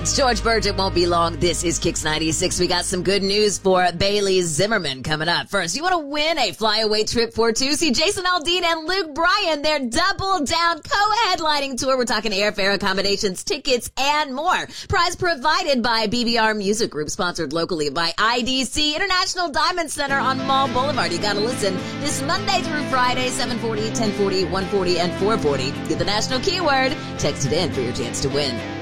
It's George Burge. It won't be long. This is Kicks 96. We got some good news for Bailey Zimmerman coming up. First, you want to win a flyaway trip for two? See Jason Aldean and Luke Bryan. Their Double Down co-headlining tour. We're talking airfare, accommodations, tickets, and more. Prize provided by BBR Music Group, sponsored locally by IDC, International Diamond Center on Mall Boulevard. You got to listen this Monday through Friday, 7:40, 10:40, 1:40, and 4:40. Get the national keyword. Text it in for your chance to win.